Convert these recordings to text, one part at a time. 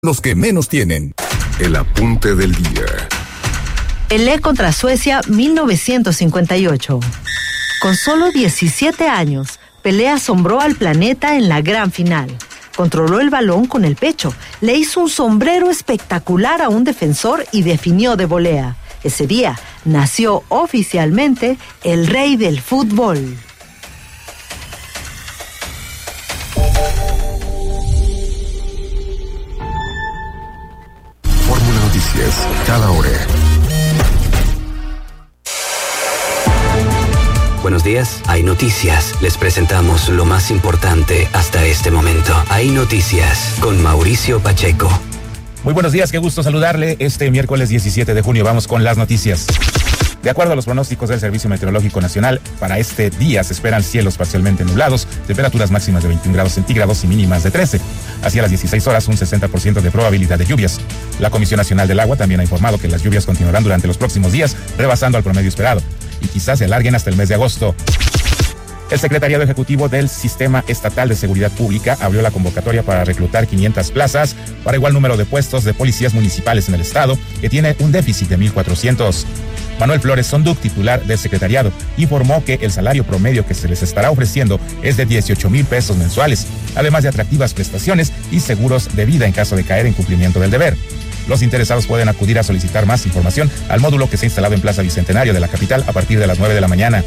los que menos tienen. El apunte del día. Pelé contra Suecia 1958. Con solo 17 años, Pelé asombró al planeta en la gran final. Controló el balón con el pecho, le hizo un sombrero espectacular a un defensor y definió de volea. Ese día nació oficialmente el rey del fútbol. Fórmula Noticias, cada hora. Buenos días, hay noticias. Les presentamos lo más importante hasta este momento. Hay noticias con Mauricio Pacheco. Muy buenos días, qué gusto saludarle. Este miércoles 17 de junio vamos con las noticias. De acuerdo a los pronósticos del Servicio Meteorológico Nacional, para este día se esperan cielos parcialmente nublados, temperaturas máximas de 21 grados centígrados y mínimas de 13. Hacia las 16 horas, un 60% de probabilidad de lluvias. La Comisión Nacional del Agua también ha informado que las lluvias continuarán durante los próximos días, rebasando al promedio esperado, y quizás se alarguen hasta el mes de agosto. El Secretariado Ejecutivo del Sistema Estatal de Seguridad Pública abrió la convocatoria para reclutar 500 plazas para igual número de puestos de policías municipales en el estado, que tiene un déficit de 1,400. Manuel Flores Sonduc, titular del secretariado, informó que el salario promedio que se les estará ofreciendo es de 18,000 pesos mensuales, además de atractivas prestaciones y seguros de vida en caso de caer en cumplimiento del deber. Los interesados pueden acudir a solicitar más información al módulo que se ha instalado en Plaza Bicentenario de la capital a partir de las 9 de la mañana.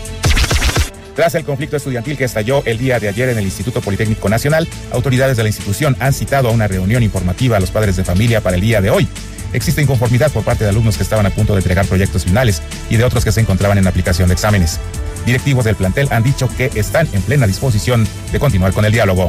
Tras el conflicto estudiantil que estalló el día de ayer en el Instituto Politécnico Nacional, autoridades de la institución han citado a una reunión informativa a los padres de familia para el día de hoy. Existe inconformidad por parte de alumnos que estaban a punto de entregar proyectos finales y de otros que se encontraban en aplicación de exámenes. Directivos del plantel han dicho que están en plena disposición de continuar con el diálogo.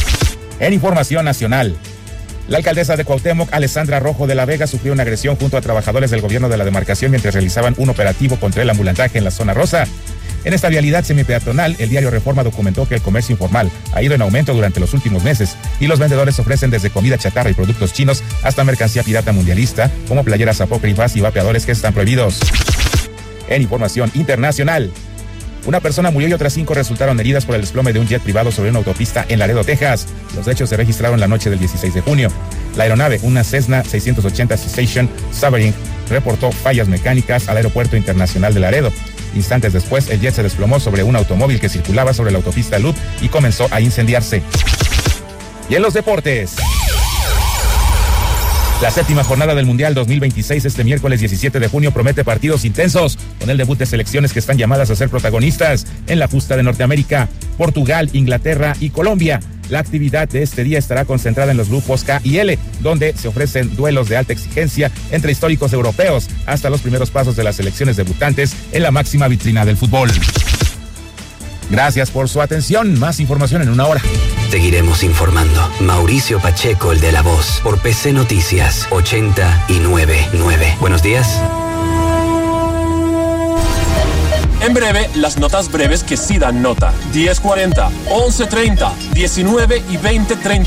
En información nacional, la alcaldesa de Cuauhtémoc, Alessandra Rojo de la Vega, sufrió una agresión junto a trabajadores del gobierno de la demarcación mientras realizaban un operativo contra el ambulantaje en la zona rosa. En esta vialidad semipeatonal, el diario Reforma documentó que el comercio informal ha ido en aumento durante los últimos meses y los vendedores ofrecen desde comida chatarra y productos chinos hasta mercancía pirata mundialista, como playeras apócrifas y vapeadores que están prohibidos. En información internacional, una persona murió y otras 5 resultaron heridas por el desplome de un jet privado sobre una autopista en Laredo, Texas. Los hechos se registraron la noche del 16 de junio. La aeronave, una Cessna 680 Citation Sovereign, reportó fallas mecánicas al Aeropuerto Internacional de Laredo. Instantes después, el jet se desplomó sobre un automóvil que circulaba sobre la autopista Loop y comenzó a incendiarse. Y en los deportes, la 7ª jornada del Mundial 2026 este miércoles 17 de junio promete partidos intensos, con el debut de selecciones que están llamadas a ser protagonistas en la justa de Norteamérica: Portugal, Inglaterra y Colombia. La actividad de este día estará concentrada en los grupos K y L, donde se ofrecen duelos de alta exigencia entre históricos europeos hasta los primeros pasos de las selecciones debutantes en la máxima vitrina del fútbol. Gracias por su atención. Más información en una hora. Seguiremos informando. Mauricio Pacheco, el de La Voz, por PC Noticias 899. Buenos días. En breve, las notas breves que sí dan nota. 10:40, 11:30, 19 y 20:30.